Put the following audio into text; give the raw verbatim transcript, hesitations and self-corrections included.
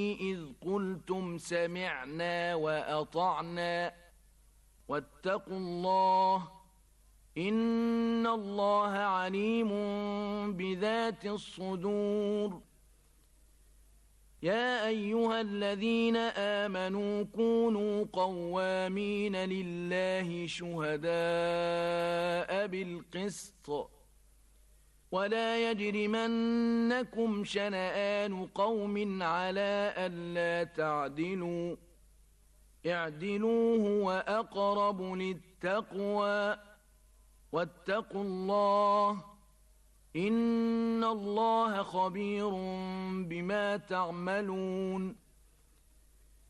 إذ قلتم سمعنا وأطعنا واتقوا الله إن الله عليم بذات الصدور. يا أيها الذين آمنوا كونوا قوامين لله شهداء بالقسط ولا يجرمنكم شنآن قوم على ألا تعدلوا اعدلوا هو أقرب للتقوى واتقوا الله إن الله خبير بما تعملون.